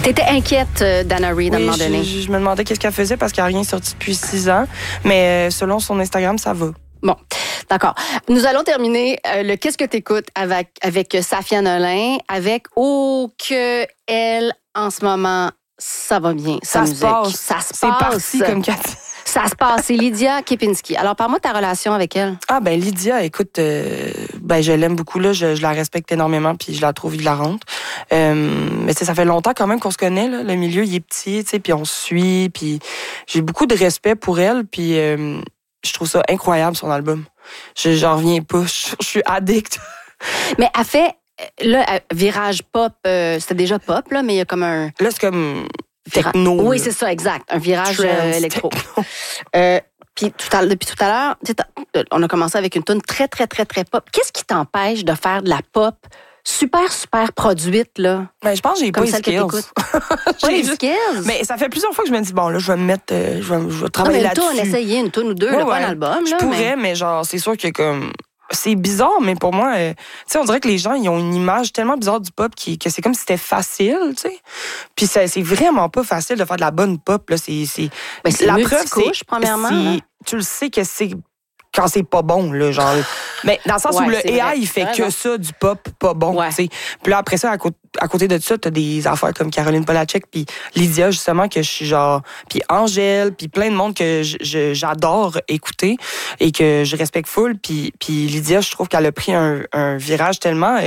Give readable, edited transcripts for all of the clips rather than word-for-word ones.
T'étais inquiète d'Anna Reid à un moment donné. Je me demandais qu'est-ce qu'elle faisait parce qu'elle n'a rien sorti depuis 6 ans. Mais selon son Instagram, ça va. Bon, d'accord. Nous allons terminer le Qu'est-ce que t'écoutes avec Safia Nolin, avec Oh que elle, en ce moment, ça va bien. Ça se passe. C'est parti comme Cathy. Ça se passe. C'est Lydia Kepinski. Alors, parle-moi de ta relation avec elle. Ah, ben Lydia, écoute, je l'aime beaucoup, là. Je la respecte énormément, puis je la trouve hilarante. Mais ça fait longtemps quand même qu'on se connaît, là. Le milieu, il est petit, tu sais, puis on se suit, puis j'ai beaucoup de respect pour elle, puis je trouve ça incroyable, son album. J'en reviens pas. Je suis addict. Mais elle fait, là, virage pop, c'était déjà pop, là, mais il y a comme un... Là, c'est comme... techno. Oui, c'est ça, exact. Un virage électro. Puis depuis tout à l'heure, on a commencé avec une toune très, très, très, très pop. Qu'est-ce qui t'empêche de faire de la pop super, super produite, là? Ben, je pense que j'ai pas les skills. Pas les skills? Mais ça fait plusieurs fois que je me dis, bon, là, je vais me mettre, je vais travailler là-dessus. On essayer une toune ou deux, pas un album. Je pourrais, mais genre, c'est sûr que comme... C'est bizarre, mais pour moi, tu sais, on dirait que les gens, ils ont une image tellement bizarre du pop que c'est comme si c'était facile, tu sais. Puis c'est vraiment pas facile de faire de la bonne pop, là. C'est la preuve, c'est... premièrement. Tu le sais que c'est... quand c'est pas bon, là, genre... Mais dans le sens où le AI, il fait que ça, du pop pas bon, tu sais. Puis là, après ça, à côté de ça, t'as des affaires comme Caroline Polachek, puis Lydia, justement, que je suis genre... Puis Angèle, puis plein de monde que j'adore écouter et que je respecte full. Puis Lydia, je trouve qu'elle a pris un virage tellement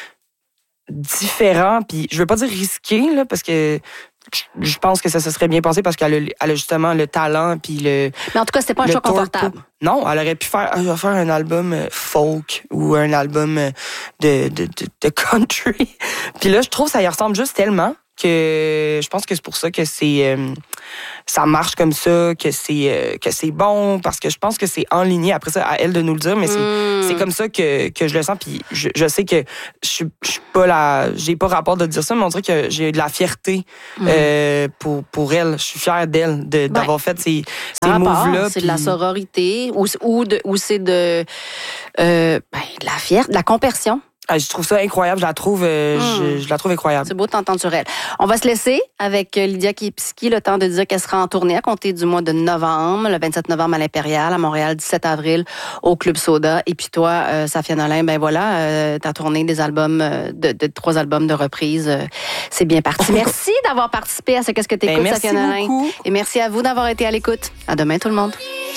différent, puis je veux pas dire risqué, là, parce que... Je pense que ça se serait bien passé parce qu'elle a justement le talent puis le... Mais en tout cas, c'était pas un choix confortable. Non, elle aurait pu faire un album folk ou un album de country. Puis là, je trouve que ça y ressemble juste tellement que je pense que c'est pour ça que ça marche comme ça, que c'est bon, parce que je pense que c'est enligné. Après ça, à elle de nous le dire, mais c'est comme ça que je le sens. Puis je sais que je suis pas j'ai pas rapport de dire ça, mais on dirait que j'ai de la fierté pour elle. Je suis fière d'elle d'avoir fait ces moves-là. C'est de la sororité ou c'est de la compersion. Je trouve ça incroyable, je la trouve incroyable. C'est beau de t'entendre sur elle. On va se laisser avec Lydia Kepinski, le temps de dire qu'elle sera en tournée à compter du mois de novembre, le 27 novembre à l'Impérial, à Montréal, 17 avril au Club Soda. Et puis toi, Safia Nolin, ben voilà, ta tournée des albums, de 3 albums de reprise, c'est bien parti. Merci d'avoir participé à ce Qu'est-ce que t'écoutes, Safia Nolin. Beaucoup. Et merci à vous d'avoir été à l'écoute. À demain tout le monde.